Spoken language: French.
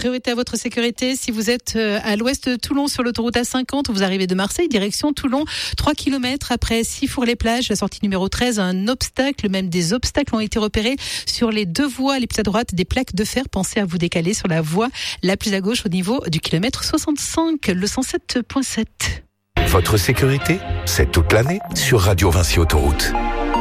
priorité à votre sécurité. Si vous êtes à l'ouest de Toulon sur l'autoroute A50, vous arrivez de Marseille, direction Toulon, 3 km après Sifour-les-Plages, la sortie numéro 13, un obstacle, même des obstacles ont été repérés sur les deux voies les plus à droite, des plaques de fer. Pensez à vous décaler sur la voie la plus à gauche au niveau du kilomètre 65, le 107.7. Votre sécurité, c'est toute l'année sur Radio Vinci Autoroute.